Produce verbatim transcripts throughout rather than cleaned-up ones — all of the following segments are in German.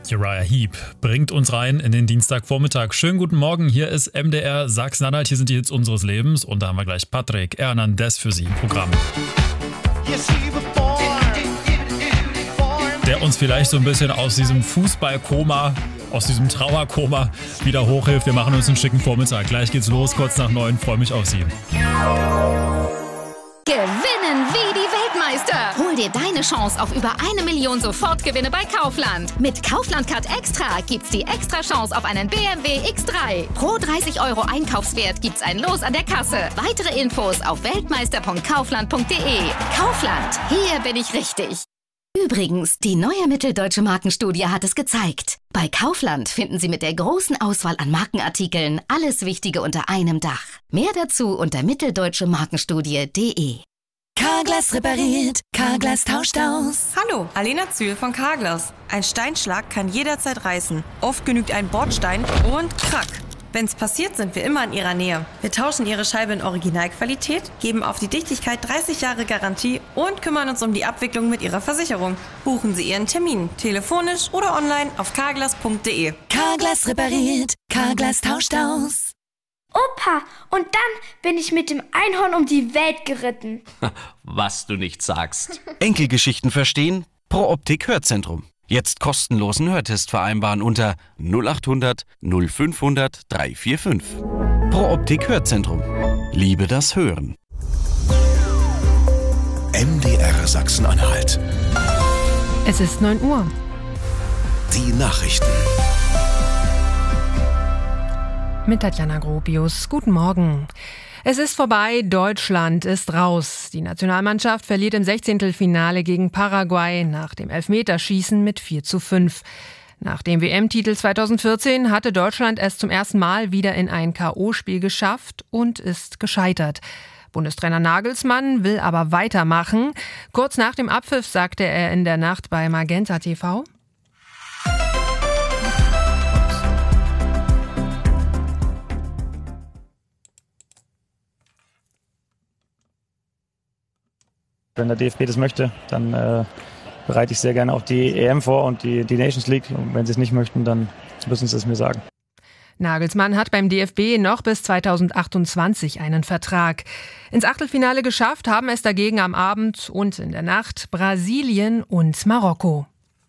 Uriah Heep bringt uns rein in den Dienstagvormittag. Schönen guten Morgen, hier ist M D R Sachsen-Anhalt, hier sind die Hits unseres Lebens und da haben wir gleich Patrick Hernandez für Sie im Programm. Der uns vielleicht so ein bisschen aus diesem Fußballkoma, aus diesem Trauerkoma wieder hochhilft. Wir machen uns einen schicken Vormittag. Gleich geht's los, kurz nach neun. Freue mich auf Sie. Gewinnen wie die Weltmeister. Hol dir deine Chance auf über eine Million Sofortgewinne bei Kaufland. Mit Kaufland Card Extra gibt's die extra Chance auf einen B M W X drei. Pro dreißig Euro Einkaufswert gibt's ein Los an der Kasse. Weitere Infos auf weltmeister punkt kaufland punkt de. Kaufland, hier bin ich richtig. Übrigens, die neue Mitteldeutsche Markenstudie hat es gezeigt. Bei Kaufland finden Sie mit der großen Auswahl an Markenartikeln alles Wichtige unter einem Dach. Mehr dazu unter mitteldeutsche markenstudie punkt de. Carglass repariert, Carglass tauscht aus. Hallo, Alena Zühl von Carglass. Ein Steinschlag kann jederzeit reißen. Oft genügt ein Bordstein und krack. Wenn's passiert, sind wir immer in Ihrer Nähe. Wir tauschen Ihre Scheibe in Originalqualität, geben auf die Dichtigkeit dreißig Jahre Garantie und kümmern uns um die Abwicklung mit Ihrer Versicherung. Buchen Sie Ihren Termin, telefonisch oder online auf carglass punkt de. Carglass repariert, Carglass tauscht aus. Opa, und dann bin ich mit dem Einhorn um die Welt geritten. Was du nicht sagst. Enkelgeschichten verstehen? Pro Optik Hörzentrum. Jetzt kostenlosen Hörtest vereinbaren unter null acht hundert null fünfhundert dreihundertfünfundvierzig. Pro Optik Hörzentrum. Liebe das Hören. M D R Sachsen-Anhalt. Es ist neun Uhr. Die Nachrichten. Mit Tatjana Gropius. Guten Morgen. Es ist vorbei, Deutschland ist raus. Die Nationalmannschaft verliert im Sechzehntelfinale gegen Paraguay nach dem Elfmeterschießen mit vier zu fünf. Nach dem W M-Titel zweitausendvierzehn hatte Deutschland es zum ersten Mal wieder in ein K O-Spiel geschafft und ist gescheitert. Bundestrainer Nagelsmann will aber weitermachen. Kurz nach dem Abpfiff sagte er in der Nacht bei Magenta T V: Wenn der D F B das möchte, dann äh, bereite ich sehr gerne auch die E M vor und die, die Nations League. Und wenn sie es nicht möchten, dann müssen sie es mir sagen. Nagelsmann hat beim D F B noch bis zweitausendachtundzwanzig einen Vertrag. Ins Achtelfinale geschafft haben es dagegen am Abend und in der Nacht Brasilien und Marokko.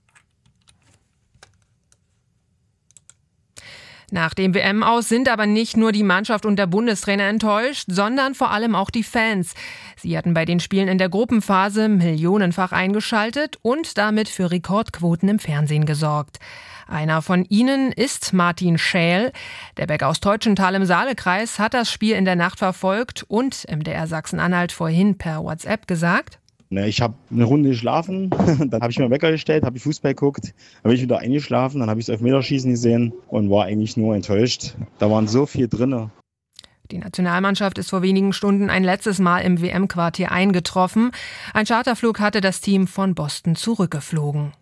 Nach dem W M-Aus sind aber nicht nur die Mannschaft und der Bundestrainer enttäuscht, sondern vor allem auch die Fans. Sie hatten bei den Spielen in der Gruppenphase millionenfach eingeschaltet und damit für Rekordquoten im Fernsehen gesorgt. Einer von ihnen ist Martin Schäl. Der Bäcker aus Teutschenthal im Saalekreis hat das Spiel in der Nacht verfolgt und M D R Sachsen-Anhalt vorhin per WhatsApp gesagt: Ich habe eine Runde geschlafen, dann habe ich mir einen Wecker gestellt, habe ich Fußball geguckt, dann bin ich wieder eingeschlafen, dann habe ich das Elfmeterschießen gesehen und war eigentlich nur enttäuscht. Da waren so viel drin. Die Nationalmannschaft ist vor wenigen Stunden ein letztes Mal im W M-Quartier eingetroffen. Ein Charterflug hatte das Team von Boston zurückgeflogen.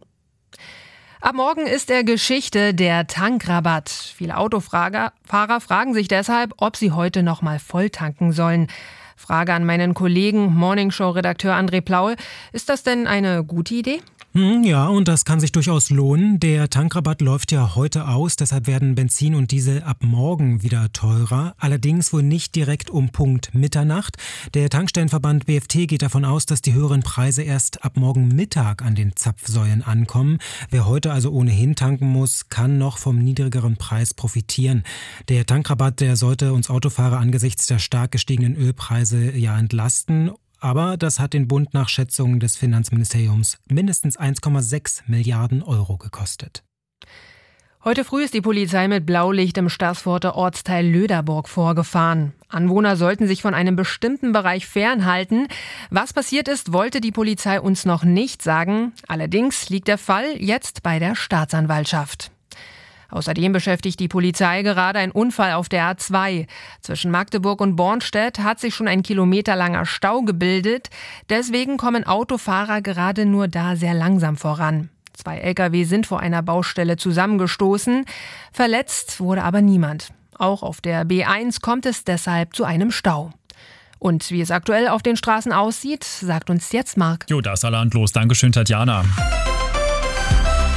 Ab morgen ist er Geschichte, der Tankrabatt. Viele Autofahrer fragen sich deshalb, ob sie heute noch mal voll tanken sollen. Frage an meinen Kollegen, Morningshow-Redakteur André Plaul. Ist das denn eine gute Idee? Hm, ja, und das kann sich durchaus lohnen. Der Tankrabatt läuft ja heute aus, deshalb werden Benzin und Diesel ab morgen wieder teurer. Allerdings wohl nicht direkt um Punkt Mitternacht. Der Tankstellenverband B F T geht davon aus, dass die höheren Preise erst ab morgen Mittag an den Zapfsäulen ankommen. Wer heute also ohnehin tanken muss, kann noch vom niedrigeren Preis profitieren. Der Tankrabatt, der sollte uns Autofahrer angesichts der stark gestiegenen Ölpreise ja entlasten. Aber das hat den Bund nach Schätzungen des Finanzministeriums mindestens eins Komma sechs Milliarden Euro gekostet. Heute früh ist die Polizei mit Blaulicht im Staßforter Ortsteil Löderburg vorgefahren. Anwohner sollten sich von einem bestimmten Bereich fernhalten. Was passiert ist, wollte die Polizei uns noch nicht sagen. Allerdings liegt der Fall jetzt bei der Staatsanwaltschaft. Außerdem beschäftigt die Polizei gerade ein Unfall auf der A zwei. Zwischen Magdeburg und Bornstedt hat sich schon ein kilometerlanger Stau gebildet. Deswegen kommen Autofahrer gerade nur da sehr langsam voran. Zwei L K W sind vor einer Baustelle zusammengestoßen. Verletzt wurde aber niemand. Auch auf der B eins kommt es deshalb zu einem Stau. Und wie es aktuell auf den Straßen aussieht, sagt uns jetzt Marc. Jo, da ist allerhand los. Dankeschön, Tatjana.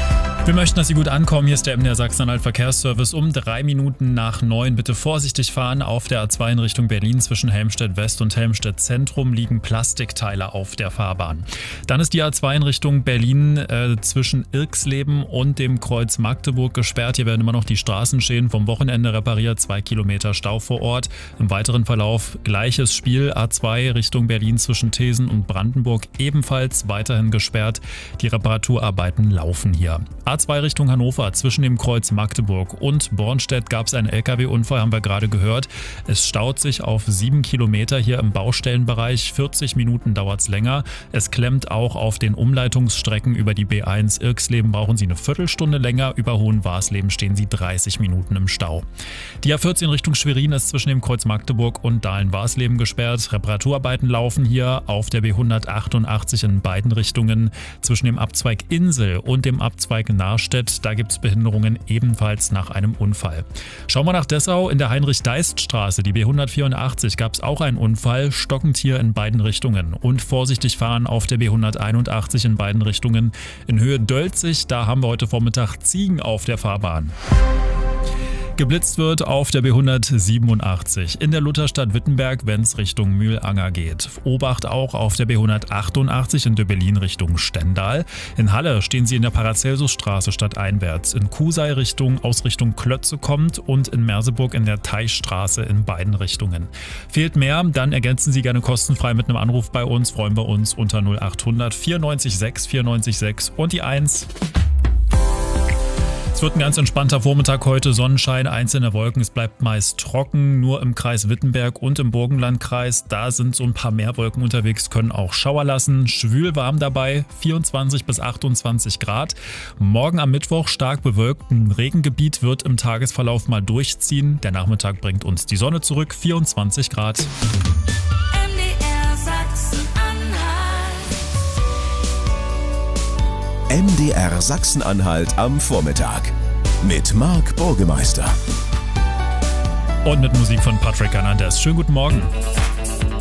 Wir möchten, dass Sie gut ankommen. Hier ist der M D R Sachsen-Anhalt Verkehrsservice um drei Minuten nach neun. Bitte vorsichtig fahren. Auf der A zwei in Richtung Berlin zwischen Helmstedt West und Helmstedt Zentrum liegen Plastikteile auf der Fahrbahn. Dann ist die A zwei in Richtung Berlin äh, zwischen Irxleben und dem Kreuz Magdeburg gesperrt. Hier werden immer noch die Straßenschäden vom Wochenende repariert. Zwei Kilometer Stau vor Ort. Im weiteren Verlauf gleiches Spiel. A zwei Richtung Berlin zwischen Thesen und Brandenburg ebenfalls weiterhin gesperrt. Die Reparaturarbeiten laufen hier. A zwei Richtung Hannover zwischen dem Kreuz Magdeburg und Bornstedt gab es einen L K W-Unfall, haben wir gerade gehört. Es staut sich auf sieben Kilometer hier im Baustellenbereich. vierzig Minuten dauert es länger. Es klemmt auch auf den Umleitungsstrecken über die B eins Irxleben. Brauchen Sie eine Viertelstunde länger. Über Hohenwarsleben stehen Sie dreißig Minuten im Stau. Die A vierzehn Richtung Schwerin ist zwischen dem Kreuz Magdeburg und Dahlen-Warsleben gesperrt. Reparaturarbeiten laufen hier auf der B hundertachtundachtzig in beiden Richtungen. Zwischen dem Abzweig Insel und dem Abzweig Narstedt, da gibt es Behinderungen ebenfalls nach einem Unfall. Schauen wir nach Dessau. In der Heinrich-Deist-Straße, die B hundertvierundachtzig, gab es auch einen Unfall, stockend hier in beiden Richtungen. Und vorsichtig fahren auf der B hunderteinundachtzig in beiden Richtungen. In Höhe Dölzig, da haben wir heute Vormittag Ziegen auf der Fahrbahn. Geblitzt wird auf der B hundertsiebenundachtzig in der Lutherstadt Wittenberg, wenn es Richtung Mühlanger geht. Obacht auch auf der B hundertachtundachtzig in Döbelin Richtung Stendal. In Halle stehen Sie in der Paracelsusstraße stadteinwärts. In Kusei Richtung aus Richtung Klötze kommt und in Merseburg in der Teichstraße in beiden Richtungen. Fehlt mehr, dann ergänzen Sie gerne kostenfrei mit einem Anruf bei uns. Freuen wir uns unter null achthundert vierundneunzig sechs vierundneunzig sechs und die eins. Es wird ein ganz entspannter Vormittag heute, Sonnenschein, einzelne Wolken, es bleibt meist trocken, nur im Kreis Wittenberg und im Burgenlandkreis, da sind so ein paar mehr Wolken unterwegs, können auch Schauer lassen, schwül warm dabei, vierundzwanzig bis achtundzwanzig Grad. Morgen am Mittwoch stark bewölkt, ein Regengebiet wird im Tagesverlauf mal durchziehen, der Nachmittag bringt uns die Sonne zurück, vierundzwanzig Grad. M D R Sachsen-Anhalt am Vormittag mit Marc Burgemeister. Und mit Musik von Patrick Hernandez. Schönen guten Morgen.